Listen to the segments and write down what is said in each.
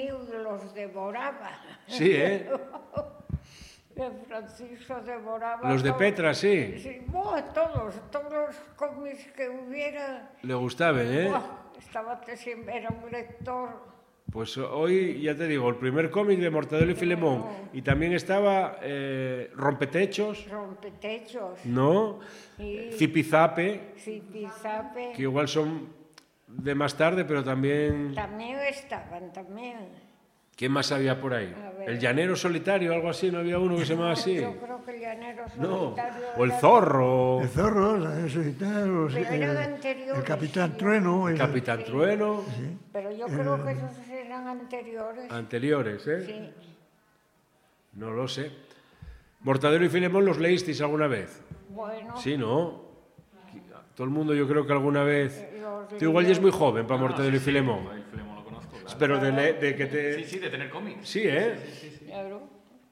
mío los devoraba. Sí, ¿eh? Francisco devoraba. Los de Petra, sí. Sí, todos los cómics que hubiera. Le gustaban, ¿eh? Siempre era un lector. Pues hoy, ya te digo, el primer cómic de Mortadelo y Filemón. Y también estaba Rompetechos. Rompetechos. ¿No? Zipizape. Zipizape. Que igual son de más tarde, pero también... También estaban, también. ¿Qué más había por ahí? ¿El llanero solitario, algo así? ¿No había uno que se llamaba así? Yo creo que el llanero solitario... No. O el zorro. El zorro, el llanero solitario, el Capitán Trueno. El Capitán Trueno. Sí. Pero yo creo que esos eran anteriores. Anteriores, ¿eh? Sí. No lo sé. ¿Mortadelo y Filemón los leísteis alguna vez? Bueno. Sí, ¿no? Todo el mundo yo creo que alguna vez... Tú igual ya es muy joven para Mortadelo y Filemón. Filemón lo conozco. Claro. Pero de que te... Sí, de tener cómics. Sí, ¿eh? Sí. Claro.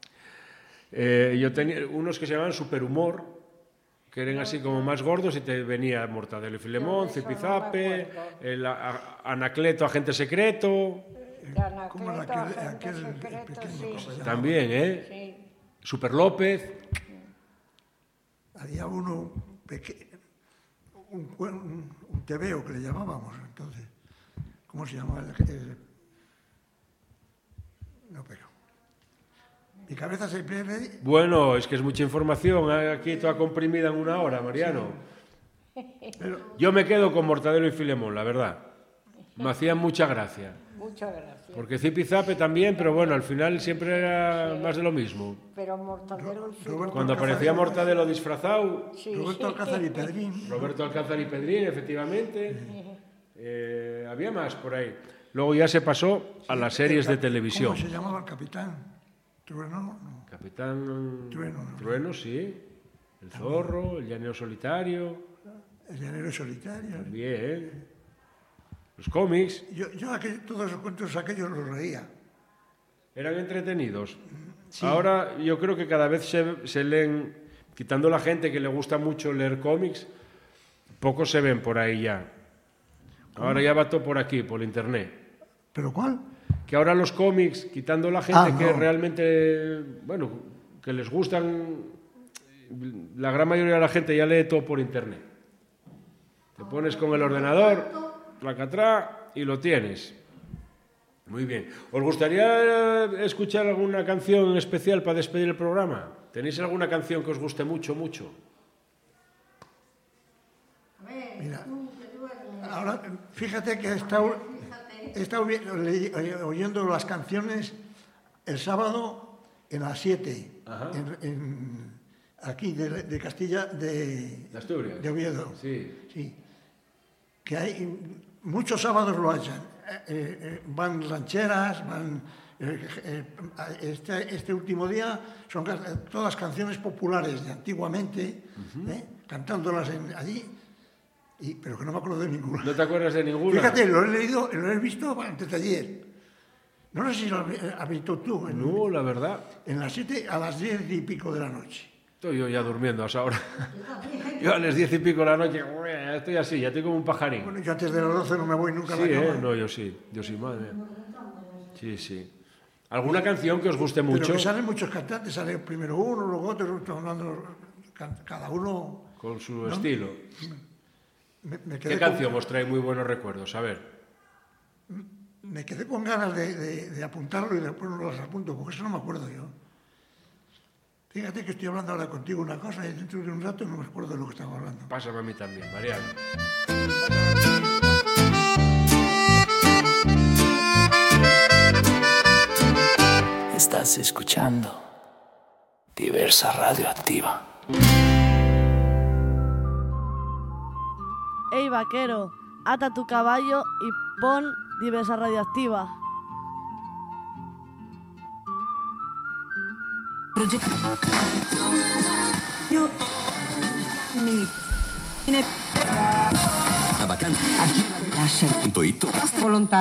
Yo tenía unos que se llamaban Superhumor, que eran así como más gordos y te venía Mortadelo y Filemón, Zipizape, el Anacleto, agente secreto... Como aquel pequeño, sí. También, ¿eh? Sí. Super López. Había uno pequeño, un tebeo que le llamábamos entonces. ¿Cómo se llamaba? No, pero... Mi cabeza se pierde. Bueno, es que es mucha información, aquí toda comprimida en una hora, Mariano. Sí. Pero... Yo me quedo con Mortadelo y Filemón, la verdad. Me hacían mucha gracia. Muchas gracias. Porque Zipizape también, pero bueno, al final siempre era más de lo mismo. Pero Mortadelo y Filemón... Cuando aparecía Mortadelo disfrazado... Sí, Roberto Alcázar y Pedrín. Roberto Alcázar y Pedrín, efectivamente. Había más por ahí. Luego ya se pasó a las series de televisión. ¿Cómo se llamaba el capitán? ¿Trueno? No. Capitán Trueno. Trueno, sí. El zorro, el llanero solitario. El llanero solitario. También. Los cómics. Yo todos esos cuentos aquellos los leía. Eran entretenidos. Sí. Ahora yo creo que cada vez se leen, quitando la gente que le gusta mucho leer cómics, pocos se ven por ahí ya. Ahora ya va todo por aquí, por internet. ¿Pero cuál? Que ahora los cómics, quitando la gente que realmente, bueno, que les gustan, la gran mayoría de la gente ya lee todo por internet. Te pones con el ordenador, placatrá, y lo tienes. Muy bien. ¿Os gustaría escuchar alguna canción especial para despedir el programa? ¿Tenéis alguna canción que os guste mucho, mucho? Mira, ahora fíjate que he estado oyendo las canciones el sábado en las 7, aquí de Castilla, de Asturias, de Oviedo. Sí. Que hay muchos sábados lo hacen. Van rancheras, van... Este último día son todas canciones populares de antiguamente, cantándolas allí. Pero que no me acuerdo de ninguna. ¿No te acuerdas de ninguna? Fíjate, lo he leído, lo he visto antes de ayer. No sé si lo has visto tú. No, la verdad. En las 7 a las 10 y pico de la noche. Estoy yo ya durmiendo a esa hora. Yo a las 10 y pico de la noche, estoy así, ya estoy como un pajarín. Bueno, yo antes de las 12 no me voy nunca a la cama. No, yo sí, madre. Sí. ¿Alguna canción que os guste mucho? Pero que salen muchos cantantes, sale primero uno, luego otro, cada uno... Con su estilo. ¿Qué ¿Qué canción os trae muy buenos recuerdos? A ver. Me quedé con ganas de apuntarlo y después no las apunto, porque eso no me acuerdo yo. Fíjate que estoy hablando ahora contigo una cosa y dentro de un rato no me acuerdo de lo que estaba hablando. Pásame a mí también, Mariano. Estás escuchando Diversa Radioactiva. Ey, vaquero, ata tu caballo y pon Diversa Radioactiva. La vacante. Aquí. Volontario.